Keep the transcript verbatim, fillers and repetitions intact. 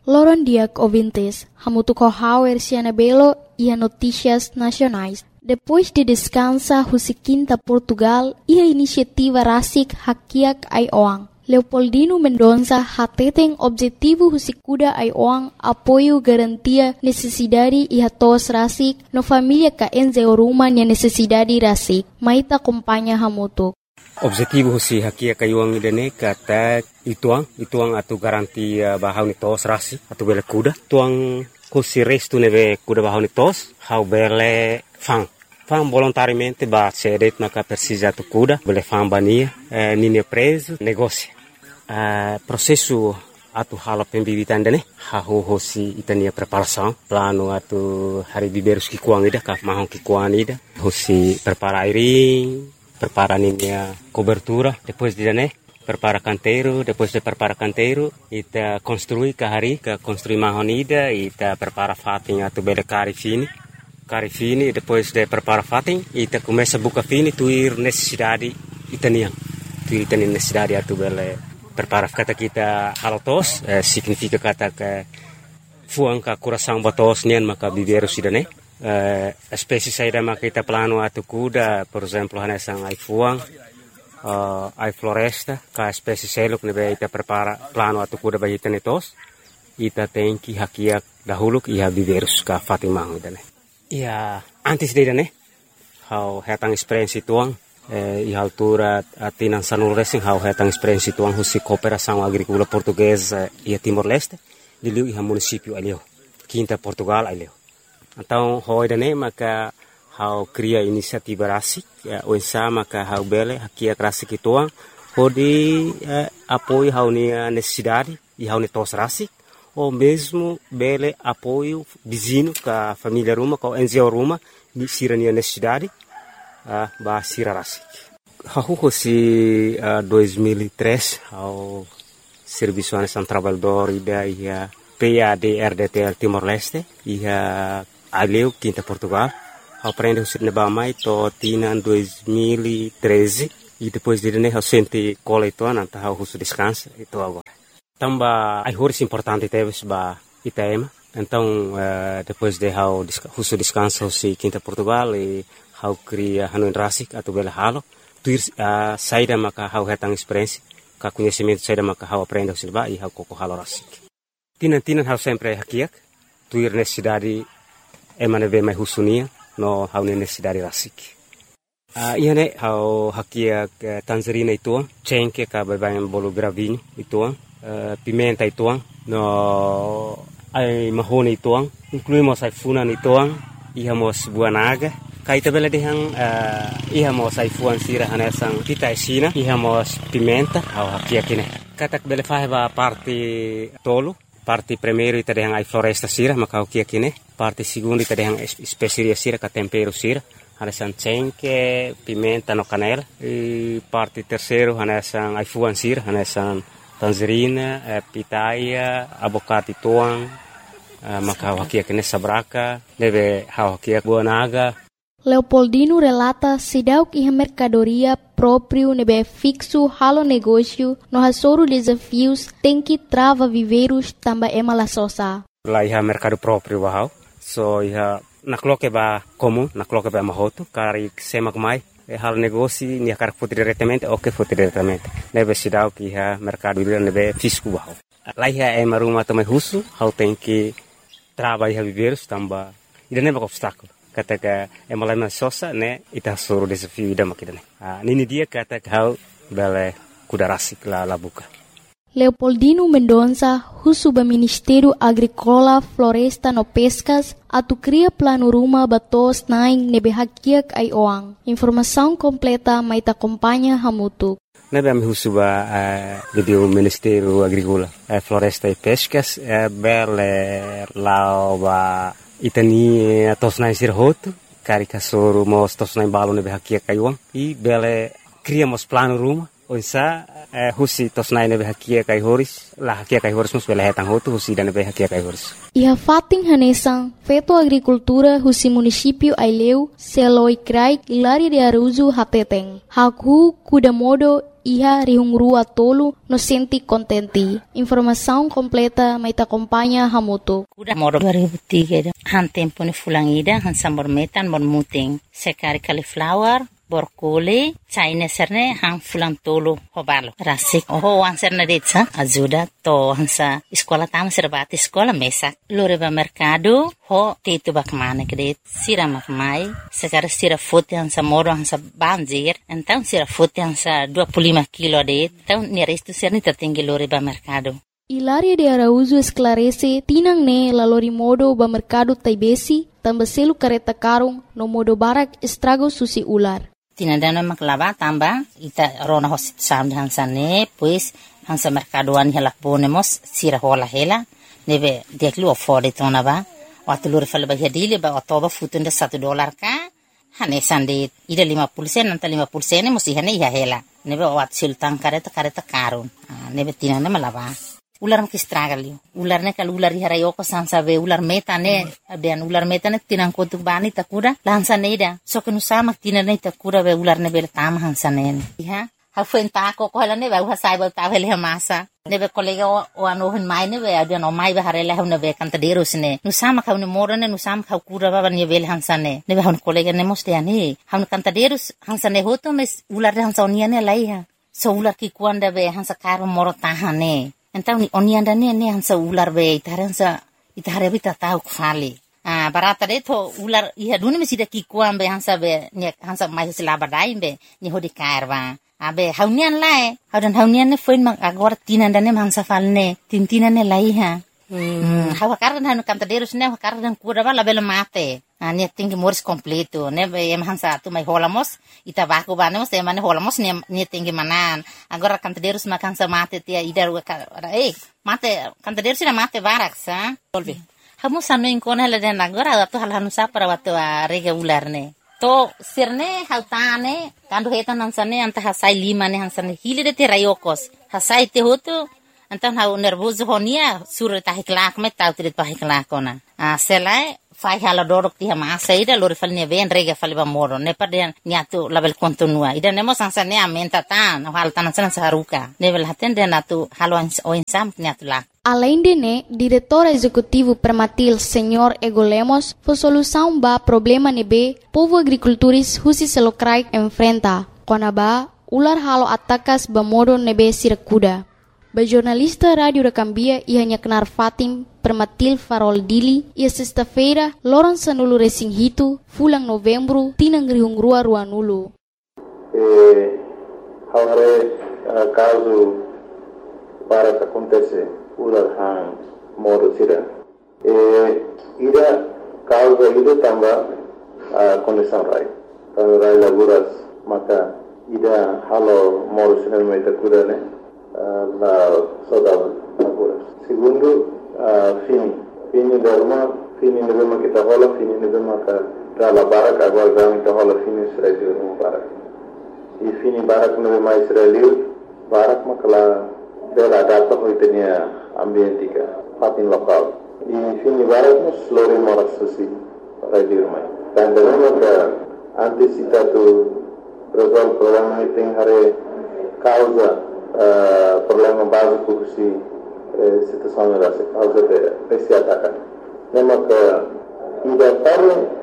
Loron Diak ouvintes, hamutu kohauer siana belo e notícias nacionais. Depois de descansa Husiquinta Portugal e a iniciativa Rasik Hakiak Aioang. Leopoldino Mendonça hateten objetivo Husikuda Aioang apoio garantia necessidade e hatos Rasik no família ka enzeoruma nia necessidade Rasik. Maita acompanha hamutu. Objetivo husi hakia kayuang idane kata ituang ituang atu garanti bahau ni tos rasi atu bele kuda tuang husi restu neve kuda bahau ni tos hau bele fang fang volontariamente ba cedet maka persija atu kuda bele fang bania eh, nini preso negócio eh, processo atu hala pembibitan dane hau husi itania preparação plano atu hari biberus ki kuang ida ka mahong ki kuang ida husi prepara airing prepara a cobertura, depois de né, prepara canteiro, depois de prepara canteiro, ita construi kahari, ka construi mahonida, ita prepara fatin atu bele cari fini, cari fini, depois de prepara fatin, ita começa buka fini, tuir necessidade itanian, tuir itanian necessidade atu bele prepara kata kita halotos, eh, significa kata ke fuang ka coração batos nian maka biberu sidane. Uh, espécie saída makita plano atu kuda, por exemplo, hanesang ai fuang, uh, ai floresta, ka espécie seluk nebe ita prepara plano atu kuda bagi tenetos, ita tem que hakiak dahuluk iha biberus ka fatimang idane. Ia antes de idane, hau hetang experiência tuang, eh, iha altura atinan sanul racing hau hetang experiência tuang husi cooperação agrícola portuguesa ia Timor-Leste, diliu iha município alio, Quinta Portugal alio. Então, hoi dane maka hau cria inisiativa rasik, ya, uensa maka hau bele hakia rasik ituang, hodi eh, apoio hau nia necessidade e hau netos rasik, ou mesmo bele apoio vizinho ka família ruma, ka N G O ruma, ni sira nia necessidade, uh, ba sira rasik. Hau hosi uh, dois mil e três, hau Serviço Nacional Trabalhador ida ia P A D R D T L Timor-Leste, ia Aleu, Quinta Portugal, aprende o cinema mais to tina dois mil e treze e depois de né o sente cola itu nanta o russo descansa itu agora. Tamba ai horas importante teve ba itema. Então uh, depois de o russo descansa o si Quinta Portugal e hau cria hanu rasik atau bela halo, tuir uh, saída maka hau hetang experiência, ka conhecimento saída maka hau aprende o cinema e hau koko halo rasik. Tina tina hau sempre hakiak, tuir necessidade emane ve mai husunia no hau necessidade rasik. Uh, ia ne hau hakia uh, tangerina ituang, cengke ka babayan bolo gravinho ituang, uh, pimenta ituang, no ai mahone ituang, incluímos ai funan ituang, ihamos buanaga, kaita bela dehang uh, ihamos ai fuan sira hanesang pita esina, ihamos pimenta hau hakia kine. Katak bele faheba parte tolo, parte primeiro ita dehang ai floresta sira maka hau kia kine. Parte segundo ita dehang especiaria sira ka tempero sira, hanesan cengke, pimenta no canela. E parte terceiro hanesan ai fuan sira, hanesan tangerina, eh, pitaia, abocate tuang, eh, maka hau hakia kine sabraka, deve hau hakia buanaga. Leopoldino relata sidauk iha mercadoria próprio nebe fixo halo negócio no hasoro desafios tem que trava viveiros tamba ema la sosa. Lá iha mercado próprio bahau. So iha nakloke ba comum, nakloke ba mahoto, kari semak mai, e halo negócio nia kar foto diretamente, ok foto diretamente. Nebe sidauk iha mercado ila nebe fisco bahau. Lá iha ema rumah tamai husu, hau tem que trava iha viveiros tamba ida nebe obstáculo. Kata ka emalama sosa ne ita soro desafio ida makidane. Ah nini dia kata hau bele kuda rasik la la buka. Leopoldino Mendonça, husuba Ministério Agrícola, Floresta no Pescas, atu cria plano ruma batos naing nebe hakiak Aioang. Informação completa maita acompanha hamutu. Nebe am husuba uh, do Ministério Agrícola, uh, Floresta e Pescas, uh, bele lao ba itani tosnai sirhoto, karika soro mos tosnai balo nebe hakiak Aioang e bele criamos plano ruma. Onsa eh, husi tosnai nebe hakia kai horis la hakia kai horis mus bela hetang hotu husi dan nebe hakia kai horis. Iha fating hanesang feto agricultura husi município Aileu seloi krai ilari de Aruzu hateteng. Haku kuda modo iha rihungrua tolu no senti kontenti. Informação completa mai ta acompanha hamutu. Kuda moro dua ribu tiga han tempo ni fulangida han sambor metan bon muting. Sekari cauliflower borkole China serne hang fulang tolo hobalo rasik oh wan serne detsa ajuda to hansa sekolah tama serbati sekolah mesak lore ba mercado ho tetu bak mane kret sira mak mai sekarang sira foto hansa moro hansa banjir então sira foto hansa dua puluh lima kilo det então ni resto serne tertinggi lore ba mercado. Hilaria de Araújo esclarece tinang ne lalori modo ba mercado taibesi tambah selu kareta karung no modo barak estrago susi ular. Tinadana maklava tamba ita rona hosit sam hansa ne pues hansa mercadoan helak bonemos sira hola hela nebe deklu ofode tona ba watulur fal ba hedile ba otoba futunda satu dolar ka hane sande ida lima puluh sen nanta lima puluh sen musi hane ya hela nebe wat sultan kareta kareta karun nebe tinana malava ular mak estragalio ular ne kal ular hara yoko sansa be ular meta ne ben ular meta ne tinang kotuk bani takura lansa neida so kenu sama tinane takura be ular ne bel tam hansa ne ha ha fen ta ko ko la ne ba ha sai ba ta vele masa ne be kolega o ano hen mai ne be adan o mai ba hare la ne be kanta deros ne nu sama ka ne mora ne nu sama ka kura ba ne bel hansa ne ne be han kolega ne moste ani han kanta deros hansa ne hoto mes ular hansa onia ne lai ha so ular ki kuanda be hansa karo moro tahane. Então oni anda ne ne hansa ular be itaransa itare bita tau khali ah barata de to ular iha duni mesida ki kuam be hansa be ne hansa mai sila badai be ni hodi kairwa abe haunian lai haudan haunian ne foin mak agora tinanda ne hansa falne tintina ne lai ha hmm hawa kardan hanu kanta derus ne kardan kura bala bela mate ne tingi mors completo ne be em hansa tu mai holamos ita baku banemos e mane holamos ne ne tingi manan agora kanta derus makan sa mate tia idar eh mate kanta derus na mate barak sa tolbe hamu sanu inkona le den agora atu hal hanu sa para watu rega ular ne to sirne hautane kandu hetan hansane anta hasai lima ne hansane hile de te rayokos hasai te hotu antan hau nervoso honia sur ta hiklak me tau trit pa hiklak ona a selai fai hala dorok ti hama saida lori fal ne ven rega fal ba moro ne paden niatu label kontinua ida nemo sansa ne amenta tan hal tan san saruka ne vel haten de natu halo o insam niatu la. Além de né, diretor executivo Permatil, senhor Ego Lemos, foi solução ba problema nebe povo agricultores husi selokrai enfrenta. Kona ba ular halo atakas ba modo nebe sirakuda. Ba jornalista Rádio Recambia ia kenar Fatim Permatil Farol Dili ia sexta-feira loron sanulu resing hitu fulang novembro tinang rihungrua ruanulu. Eh, haware uh, caso para que acontece ular hang modo sira. Eh, ida causa ida tamba uh, condição rai. Kalau rai laguras maka ida halo modo sira meta kuda ne. Uh, la saudade laguras. Segundo, uh, fini. Fini derma, fini nebema kita hola, fini nebema ka dala barak agora dami ka hola fini Israel no barak. E fini barak nebema Israel barak makala dela data ko itenia ambientika fatin lokal. E fini barak nos lori moras susi radio mai. Dan derma ka antisipatu resolve problema iting hare causa Uh, problema básico que se eh, situação era causa de esse ataque. Lembra que ainda para